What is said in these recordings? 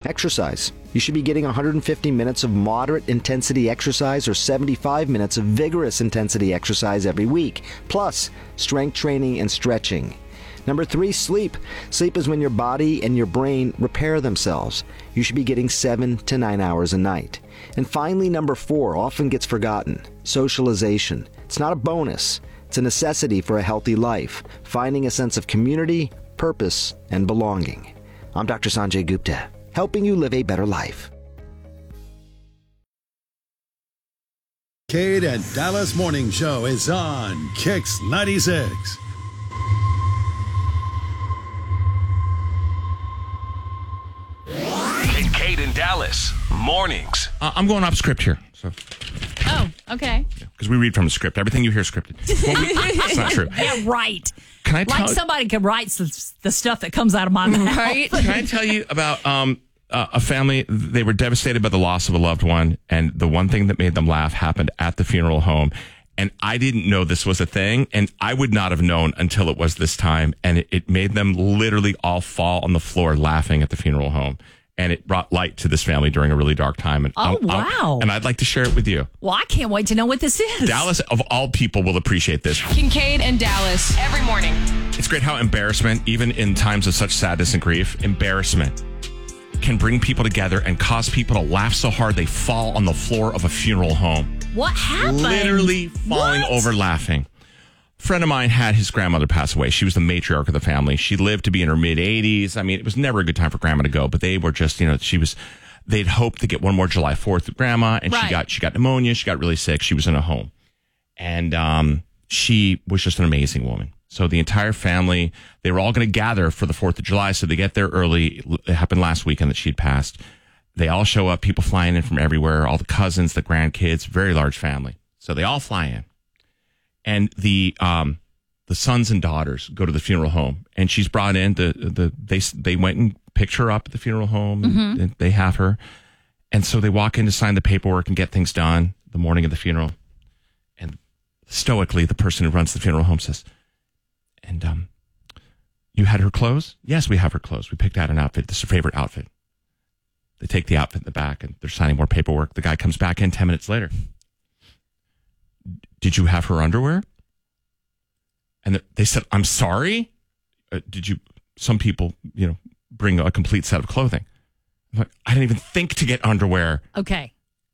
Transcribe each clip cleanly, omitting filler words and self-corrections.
Exercise. You should be getting 150 minutes of moderate intensity exercise or 75 minutes of vigorous intensity exercise every week, plus strength training and stretching. Number 3, sleep. Sleep is when your body and your brain repair themselves. You should be getting 7 to 9 hours a night. And finally, number 4 often gets forgotten. Socialization. It's not a bonus. It's a necessity for a healthy life, finding a sense of community, purpose, and belonging. I'm Dr. Sanjay Gupta, helping you live a better life. Cade and Dallas Morning Show is on Kicks 96. Cade and Dallas mornings. I'm going off script here. So. Oh, okay. Because we read from the script. Everything you hear is scripted. It's not true. Yeah, right. Can I tell somebody can write the stuff that comes out of my mouth. Right? Can I tell you about a family? They were devastated by the loss of a loved one, and the one thing that made them laugh happened at the funeral home. And I didn't know this was a thing, and I would not have known until it was this time. And it made them literally all fall on the floor laughing at the funeral home. And it brought light to this family during a really dark time. And wow. And I'd like to share it with you. Well, I can't wait to know what this is. Dallas, of all people, will appreciate this. Kincaid and Dallas every morning. It's great how embarrassment, even in times of such sadness and grief, embarrassment can bring people together and cause people to laugh so hard they fall on the floor of a funeral home. What happened? Literally falling over laughing. A friend of mine had his grandmother pass away. She was the matriarch of the family. She lived to be in her mid-80s. I mean, it was never a good time for grandma to go, but they were just, they'd hoped to get one more July 4th with grandma, and right. she got pneumonia. She got really sick. She was in a home. And she was just an amazing woman. So the entire family, they were all going to gather for the 4th of July. So they get there early. It happened last weekend that she'd passed. They all show up, people flying in from everywhere, all the cousins, the grandkids, very large family. So they all fly in. And the sons and daughters go to the funeral home, and she's brought in. They went and picked her up at the funeral home. Mm-hmm. And they have her, and so they walk in to sign the paperwork and get things done the morning of the funeral. And stoically, the person who runs the funeral home says, "And you had her clothes? Yes, we have her clothes. We picked out an outfit. This is her favorite outfit." They take the outfit in the back, and they're signing more paperwork. The guy comes back in 10 minutes later. "Did you have her underwear?" And they said, "I'm sorry. Some people, bring a complete set of clothing." I'm like, I didn't even think to get underwear. Okay.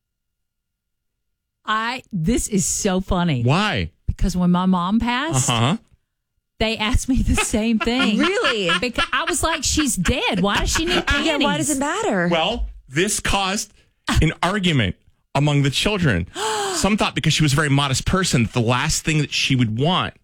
This is so funny. Why? Because when my mom passed, they asked me the same thing. Really? Because I was like, she's dead. Why does she need panties? Yeah, why does it matter? Well, this caused an argument among the children. Some thought because she was a very modest person, the last thing that she would want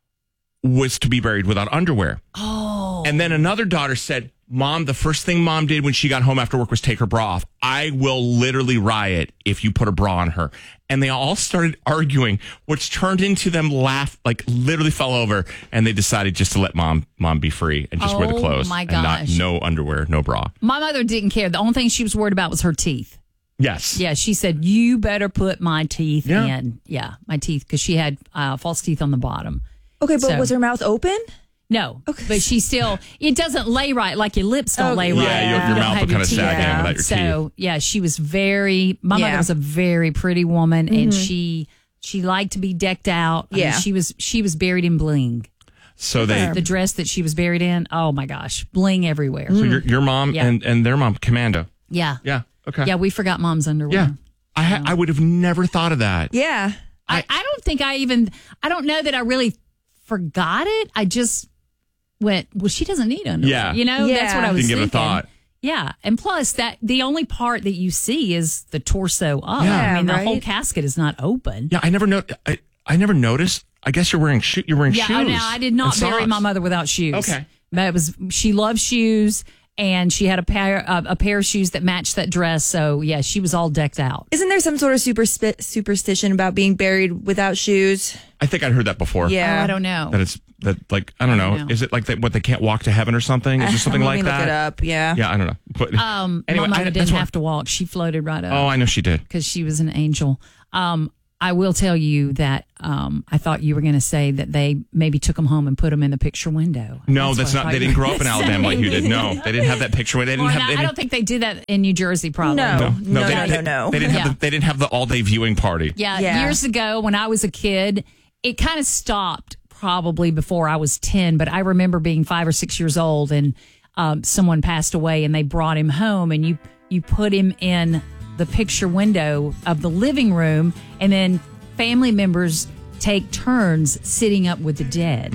was to be buried without underwear. Oh. And then another daughter said, "Mom, the first thing Mom did when she got home after work was take her bra off. I will literally riot if you put a bra on her." And they all started arguing, which turned into them laugh, like literally fell over. And they decided just to let mom be free and just wear the clothes. My and gosh. no underwear, no bra. My mother didn't care. The only thing she was worried about was her teeth. Yes. Yeah, she said, "You better put my teeth Yeah. in." Yeah, my teeth, because she had false teeth on the bottom. Okay, but So- was her mouth open? No, Okay. but she still, it doesn't lay right, like your lips don't lay right. Yeah, your if you don't mouth have will your kinda teeth sag in out. without your So, yeah, she was my mother was a very pretty woman, and she liked to be decked out. I mean, Yeah. she was buried in bling. So they, The dress that she was buried in, oh my gosh, bling everywhere. so your mom Yeah. and their mom, Commando. Yeah. Yeah. Okay. Yeah, we forgot mom's underwear. Yeah. I would have never thought of that. Yeah. I don't think I don't know that I really forgot it. I just went, well, she doesn't need underwear. Yeah. That's what I was Didn't give it a thinking. thought. Yeah. And plus that the only part that you see is the torso up. Yeah, I mean, the right? whole casket is not open. Yeah, I never noticed. I guess you're wearing shoes. Yeah, no, I did not and bury socks. my mother without shoes. Okay. But she loved shoes, and she had a pair of shoes that matched that dress. So yeah, she was all decked out. Isn't there some sort of superstition about being buried without shoes? I think I'd heard that before. Yeah. Oh, I don't know. I don't know. know. Is it like that? What, they can't walk to heaven or something? Is there something Let like me that? look it up. Yeah. Yeah, I don't know. But My anyway, mother that's didn't what- have to walk; she floated right up. Oh, I know she did. because she was an angel. I will tell you that I thought you were going to say that they maybe took them home and put them in the picture window. No, that's what I not. thought They you didn't were grow up in gonna Alabama like say. you did. No, they didn't have that picture. They didn't Well, have. I don't think they did that in New Jersey, probably. No. They didn't have. They didn't have the all-day viewing party. Yeah, Yeah. years ago when I was a kid, it kind of stopped probably before I was 10, but I remember being 5 or 6 years old and someone passed away and they brought him home and you put him in the picture window of the living room and then family members take turns sitting up with the dead.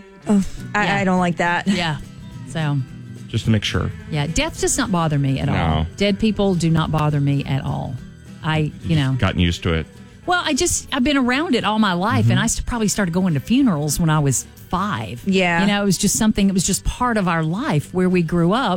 I don't like that. Yeah. So, Just to make sure. yeah, death does not bother me at No. all. Dead people do not bother me at all. Gotten used to it. Well, I've been around it all my life, and I probably started going to funerals when I was 5. Yeah. It was just something, it was just part of our life where we grew up.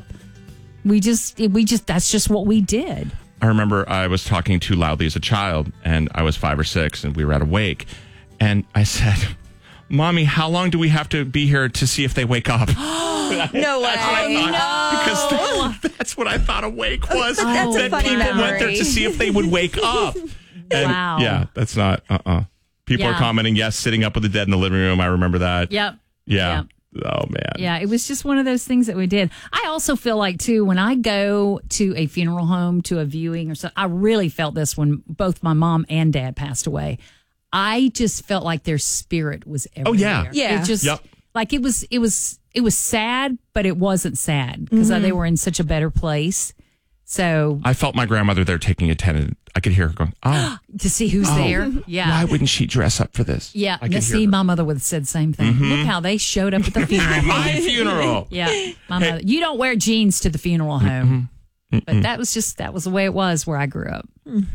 That's just what we did. I remember I was talking too loudly as a child, and I was 5 or 6, and we were at a wake, and I said, "Mommy, how long do we have to be here to see if they wake up?" No way. Because that's what I thought a wake was. That's a that funny people went there memory. to see if they would wake up. And Wow. yeah, that's not. People are Yeah. commenting, yes, sitting up with the dead in the living room. I remember that. Yep. Yeah. Yep. Oh man. Yeah, it was just one of those things that we did. I also feel like, too, when I go to a funeral home, to a viewing or something, I really felt this when both my mom and dad passed away. I just felt like their spirit was everywhere. Oh, yeah. Yeah. It just, Yep. like it was sad, but it wasn't sad because they were in such a better place. So I felt my grandmother there taking attendance. I could hear her going, "Oh, to see who's there. Yeah. why wouldn't she dress up for this?" Yeah, I and could to hear see her. my mother would have said the same thing. Look how they showed up at the funeral. My funeral. Yeah, my mother. You don't wear jeans to the funeral home, but that was the way it was where I grew up. Are you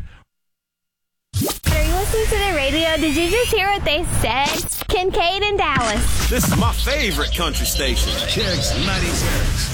listening to the radio? Did you just hear what they said? Kincaid and Dallas. This is my favorite country station. Kicks 96.